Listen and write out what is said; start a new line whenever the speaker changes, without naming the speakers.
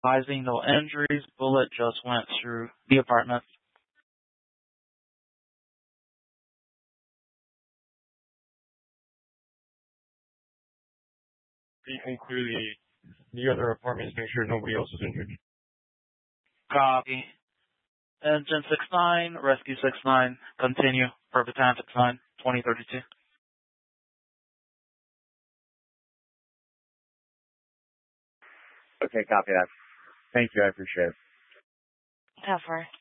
Advising no injuries. Bullet just went through the apartment.
You can clear the other apartments, make sure nobody else is injured.
Copy. Engine 69, Rescue 69, continue. Pervitan 69, 2032.
Okay, copy that. Thank you, I appreciate it.
Cover.